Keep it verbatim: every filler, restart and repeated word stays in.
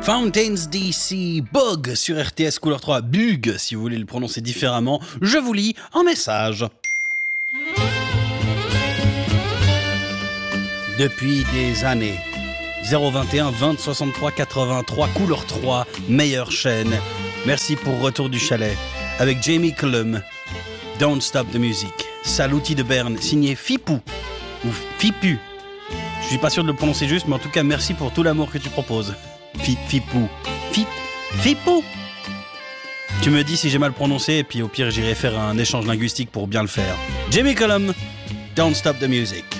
Fountains D C, Bug sur R T S Couleur trois, Bug si vous voulez le prononcer différemment. Je vous lis un message. Depuis des années, zéro vingt et un vingt soixante-trois quatre-vingt-trois Couleur trois, meilleure chaîne. Merci pour Retour du Chalet avec Jamie Cullum. Don't Stop the Music. Saluti de Berne, signé Fipou ou Fipu. Je suis pas sûr de le prononcer juste, mais en tout cas merci pour tout l'amour que tu proposes. Fi, Fipou. Fip, Fipou. Tu me dis si j'ai mal prononcé et puis au pire j'irai faire un échange linguistique pour bien le faire. Jamie Cullum, Don't Stop the Music.